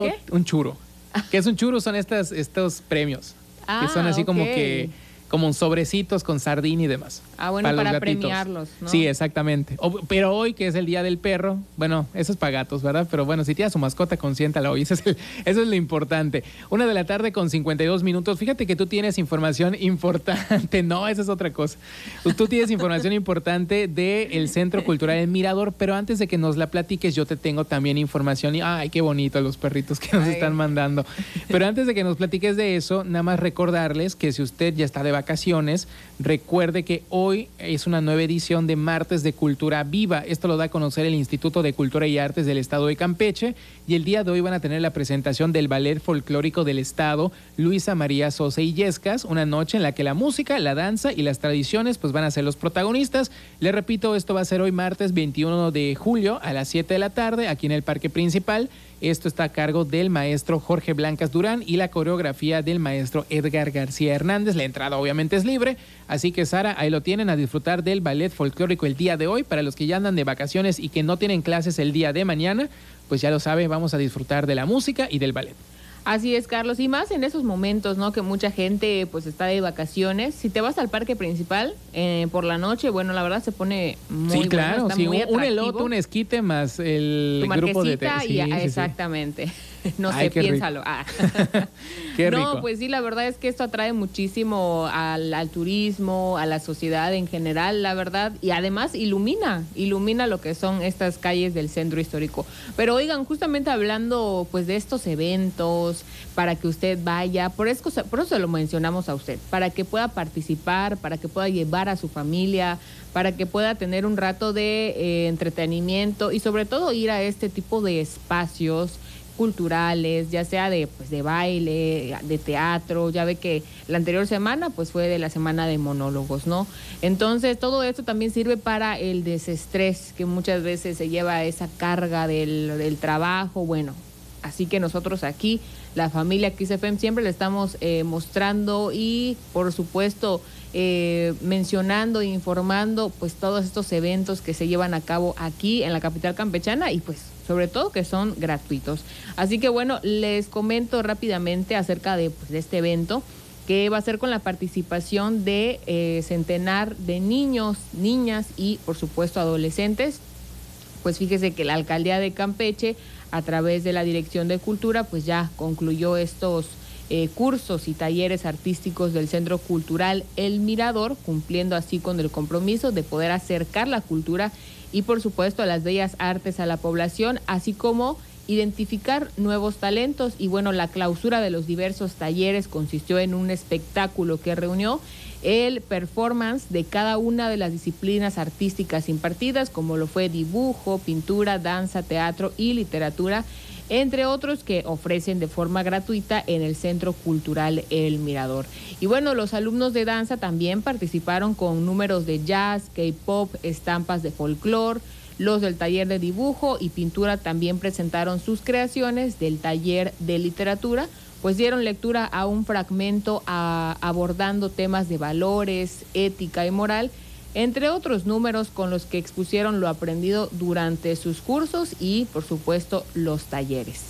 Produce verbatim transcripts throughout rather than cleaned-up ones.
¿Qué? Un churo. ¿Qué es un churo? Son estas, estos premios. Ah, que son así ok. como que, como sobrecitos con sardín y demás. Ah, bueno, para, los gatitos. premiarlos, ¿no? Sí, exactamente. O- pero hoy, que es el Día del Perro, bueno, eso es para gatos, ¿verdad? Pero bueno, si tienes a su mascota, consiéntala hoy. Eso es, el- eso es lo importante. Una de la tarde con cincuenta y dos minutos. Fíjate que tú tienes información importante. No, esa es otra cosa. Tú tienes información importante del Centro Cultural El Mirador, pero antes de que nos la platiques, yo te tengo también información. Y, ay, qué bonito los perritos que nos Ay. están mandando. Pero antes de que nos platiques de eso, nada más recordarles que si usted ya está de vacaciones, recuerde que hoy es una nueva edición de Martes de Cultura Viva. Esto lo da a conocer el Instituto de Cultura y Artes del Estado de Campeche, y el día de hoy van a tener la presentación del Ballet Folclórico del Estado, Luisa María Sosa Illescas, una noche en la que la música, la danza y las tradiciones pues van a ser los protagonistas. Les repito, esto va a ser hoy martes veintiuno de julio a las siete de la tarde aquí en el Parque Principal. Esto está a cargo del maestro Jorge Blancas Durán y la coreografía del maestro Edgar García Hernández. La entrada obviamente es libre, así que Sara, ahí lo tienen, a disfrutar del ballet folclórico el día de hoy. Para los que ya andan de vacaciones y que no tienen clases el día de mañana, pues ya lo sabe, vamos a disfrutar de la música y del ballet. Así es, Carlos, y más en esos momentos, ¿no? Que mucha gente pues está de vacaciones. Si te vas al parque principal eh, por la noche, bueno, la verdad se pone muy Sí, claro, bueno, está sí, muy un, un atractivo. elote, un esquite más el Tu grupo de... marquesita te- y sí, sí, sí. exactamente. No Ay, sé, qué rico. piénsalo. Ah. Qué no, rico. pues sí, la verdad es que esto atrae muchísimo al, al turismo, a la sociedad en general, la verdad, y además ilumina, ilumina lo que son estas calles del centro histórico. Pero oigan, justamente hablando pues de estos eventos, para que usted vaya, por eso, por eso se lo mencionamos a usted, para que pueda participar, para que pueda llevar a su familia, para que pueda tener un rato de eh, entretenimiento y sobre todo ir a este tipo de espacios culturales, ya sea de pues de baile, de teatro. Ya ve que la anterior semana pues fue de la semana de monólogos, ¿no? Entonces todo esto también sirve para el desestrés, que muchas veces se lleva esa carga del, del trabajo. Bueno, así que nosotros aquí, la familia Kiss F M, siempre le estamos eh, mostrando y por supuesto eh, mencionando e informando pues todos estos eventos que se llevan a cabo aquí en la capital campechana y pues sobre todo que son gratuitos. Así que bueno, les comento rápidamente acerca de, pues, de este evento, que va a ser con la participación de eh, centenar de niños, niñas y por supuesto adolescentes. Pues fíjese que la alcaldía de Campeche, a través de la Dirección de Cultura, pues ya concluyó estos eh, cursos y talleres artísticos del Centro Cultural El Mirador, cumpliendo así con el compromiso de poder acercar la cultura y por supuesto las bellas artes a la población, así como identificar nuevos talentos. Y bueno, la clausura de los diversos talleres consistió en un espectáculo que reunió el performance de cada una de las disciplinas artísticas impartidas, como lo fue dibujo, pintura, danza, teatro y literatura, entre otros que ofrecen de forma gratuita en el Centro Cultural El Mirador. Y bueno, los alumnos de danza también participaron con números de jazz, K-pop, estampas de folclore. Los del taller de dibujo y pintura también presentaron sus creaciones. Del taller de literatura, pues dieron lectura a un fragmento a, abordando temas de valores, ética y moral, entre otros números con los que expusieron lo aprendido durante sus cursos y, por supuesto, los talleres.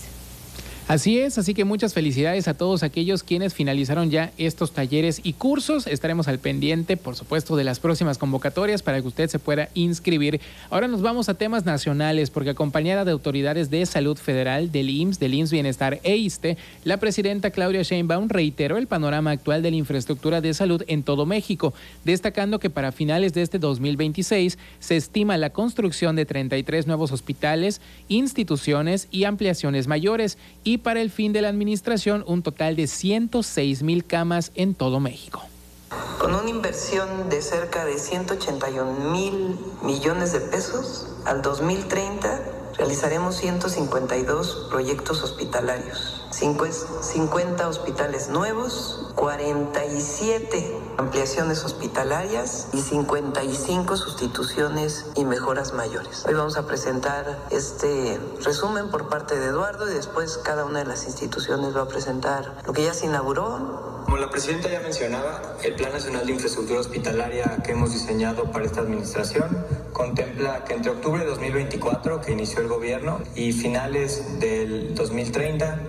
Así es, así que muchas felicidades a todos aquellos quienes finalizaron ya estos talleres y cursos. Estaremos al pendiente, por supuesto, de las próximas convocatorias para que usted se pueda inscribir. Ahora nos vamos a temas nacionales, porque acompañada de autoridades de salud federal, del I M S S, del I M S S Bienestar e ISSSTE, la presidenta Claudia Sheinbaum reiteró el panorama actual de la infraestructura de salud en todo México, destacando que para finales de este dos mil veintiséis se estima la construcción de treinta y tres nuevos hospitales, instituciones y ampliaciones mayores, y para el fin de la administración un total de ciento seis mil camas en todo México. Con una inversión de cerca de ciento ochenta y un mil millones de pesos, al dos mil treinta realizaremos ciento cincuenta y dos proyectos hospitalarios, cincuenta hospitales nuevos, cuarenta y siete ampliaciones hospitalarias y cincuenta y cinco sustituciones y mejoras mayores. Hoy vamos a presentar este resumen por parte de Eduardo y después cada una de las instituciones va a presentar lo que ya se inauguró. Como la presidenta ya mencionaba, el Plan Nacional de Infraestructura Hospitalaria que hemos diseñado para esta administración contempla que entre octubre de dos mil veinticuatro, que inició el gobierno, y finales del dos mil treinta